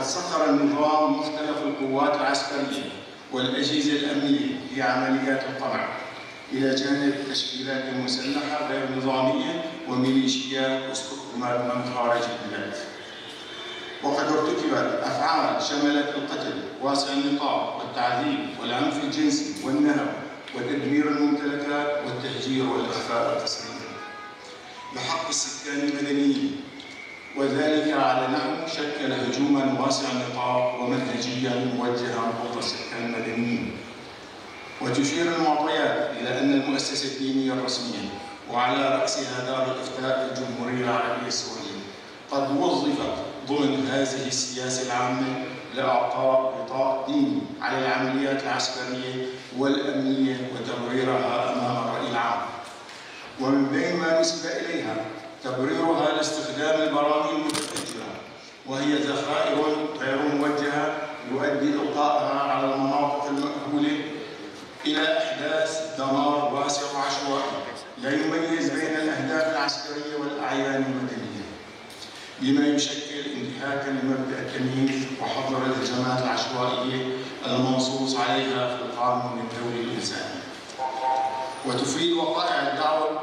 سخر النظام مختلف القوات العسكرية والأجهزة الأمنية في عمليات القمع، إلى جانب تشكيلات مسلحة غير نظامية وميليشيات واستخدامات من خارج البلاد. وقد ارتكبت أفعال شملت القتل واسع النطاق والتعذيب والعنف الجنسي والنهب وتدمير الممتلكات والتهجير والإخفاء والتسريب بحق السكان المدنيين، وذلك على نحو شكل هجوما واسع النطاق ومنهجيا موجها ضد السكان المدنيين. وتشير المعطيات إلى أن المؤسسة الدينية الرسمية وعلى رأسها دار الإفتاء في الجمهورية العربية السورية قد وظفت ضمن هذه السياسة العامة لإعطاء غطاء ديني على العمليات العسكرية والأمنية وتبريرها أمام الرأي العام. ومن بين ما نسب إليها تبريرها لاستخدام البرامج المتفجرة، وهي ذخائر غير موجهة يؤدي إلقائها على المناطق المأهولة إلى إحداث دمار واسع وعشوائي لا يميز بين الأهداف العسكرية والأعيان المدنية، بما يشكل انتهاكا لمبدأ التمييز وحظر الهجمات العشوائية المنصوص عليها في القانون الدولي الإنساني. وتفيد وقائع الدعوة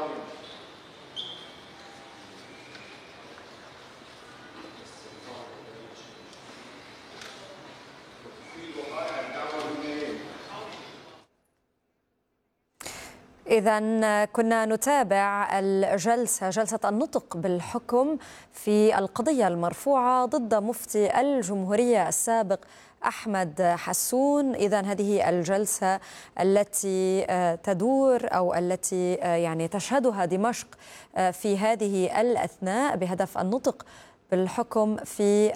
إذن كنا نتابع جلسة النطق بالحكم في القضية المرفوعة ضد مفتي الجمهورية السابق أحمد حسون. إذن هذه الجلسة التي تدور أو التي يعني تشهدها دمشق في هذه الأثناء بهدف النطق بالحكم في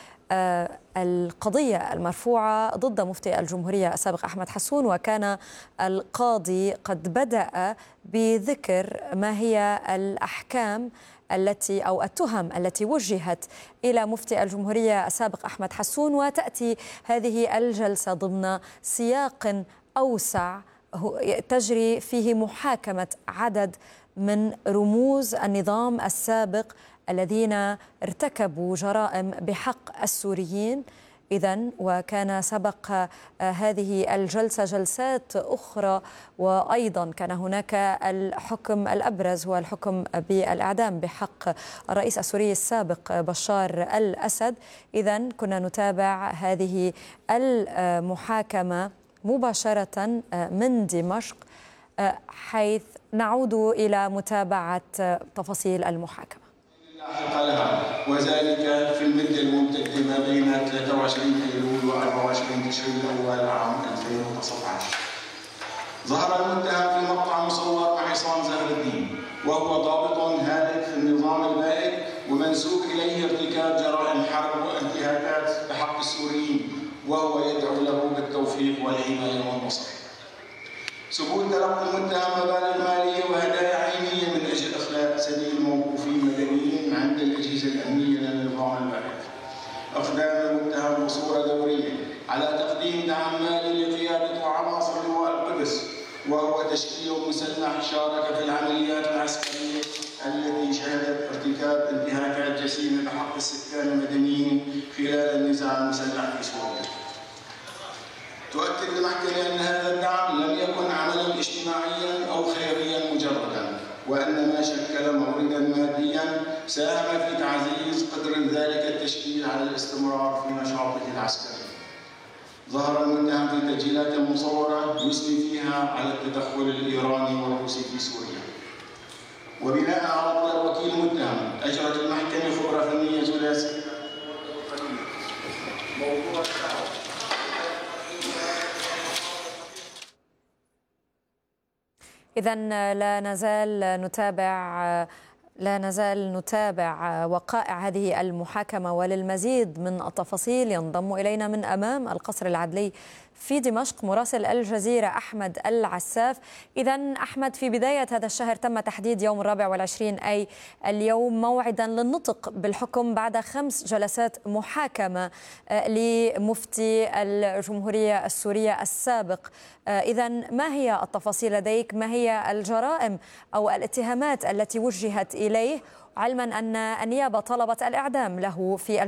القضية المرفوعة ضد مفتي الجمهورية السابق أحمد حسون. وكان القاضي قد بدأ بذكر ما هي الأحكام التي أو التهم التي وجهت إلى مفتي الجمهورية السابق أحمد حسون. وتأتي هذه الجلسة ضمن سياق أوسع تجري فيه محاكمة عدد من رموز النظام السابق الذين ارتكبوا جرائم بحق السوريين. إذن وكان سبق هذه الجلسة جلسات أخرى، وأيضا كان هناك الحكم الأبرز هو الحكم بالإعدام بحق الرئيس السوري السابق بشار الأسد. إذن كنا نتابع هذه المحاكمة مباشرة من دمشق، حيث نعود إلى متابعة تفاصيل المحاكمة. لاحق لها، وذلك في المدة الممتدة ما بين 23 أيلول و 24 تشرين الأول عام 2019. ظهر المتهم في مقطع مصور مع عصام زهر الدين، وهو ضابط هادف في النظام البائد ومنسوب إليه ارتكاب جرائم حرب وانتهاكات بحق السوريين، وهو يدعو له بالتوفيق والحماية والنصر. ثبوت تلقي المتهم مبالغ مالية وهدايا عينية من أجل إخلاء سبيل موقوفين مدنيين عند الأجهزة الأمنية للنظام البائد. أقدام المتهم بصورة دورية على تقديم دعم مالي لقيادة وعناصر لواء القدس، وهو تشكيل مسلح شارك في العمليات العسكرية التي شهدت ارتكاب انتهاكات جسيمة بحق السكان المدنيين خلال النزاع المسلح في سوريا. تؤكد المحكمة أن هذا الدعم لم يكن عملا اجتماعيا أو خيريا مجردا، وأنما شكل موردا ماديا ساهم في تعزيز قدر ذلك التشكيل على الاستمرار في نشاطه العسكري. ظهر المتهم في تسجيلات مصورة يثني فيها على التدخل الإيراني والروسي في سوريا. وبناء على طلب وكيل المتهم أجرت المحكمة خبرة فنية ثلاثية موضوع إذن لا نزال نتابع وقائع هذه المحاكمة، وللمزيد من التفاصيل ينضم إلينا من أمام القصر العدلي في دمشق مراسل الجزيرة أحمد العساف. إذن أحمد، في بداية هذا الشهر تم تحديد يوم 24 أي اليوم موعدا للنطق بالحكم بعد 5 جلسات محاكمة لمفتي الجمهورية السورية السابق. إذن ما هي التفاصيل لديك؟ ما هي الجرائم أو الاتهامات التي وجهت إليه، علما أن النيابة طلبت الإعدام له في